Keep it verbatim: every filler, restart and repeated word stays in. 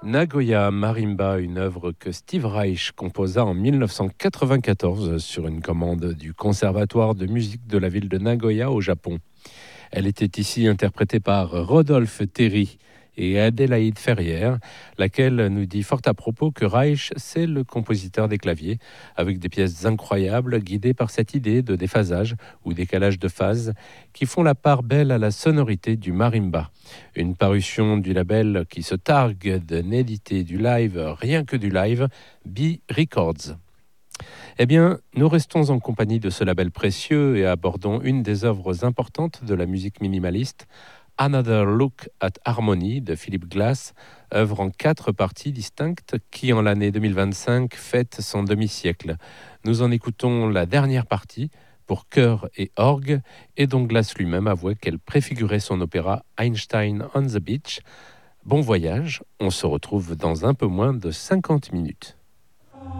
Nagoya Marimba, une œuvre que Steve Reich composa en mille neuf cent quatre-vingt-quatorze sur une commande du Conservatoire de musique de la ville de Nagoya au Japon. Elle était ici interprétée par Rodolphe Terry et Adélaïde Ferrière, laquelle nous dit fort à propos que Reich, c'est le compositeur des claviers, avec des pièces incroyables guidées par cette idée de déphasage ou décalage de phase qui font la part belle à la sonorité du marimba. Une parution du label qui se targue de n'éditer du live, rien que du live, B Records. Eh bien, nous restons en compagnie de ce label précieux et abordons une des œuvres importantes de la musique minimaliste, Another Look at Harmony de Philip Glass, œuvre en quatre parties distinctes qui, en l'année deux mille vingt-cinq, fête son demi-siècle. Nous en écoutons la dernière partie pour chœur et orgue, et dont Glass lui-même avouait qu'elle préfigurait son opéra Einstein on the Beach. Bon voyage, on se retrouve dans un peu moins de cinquante minutes.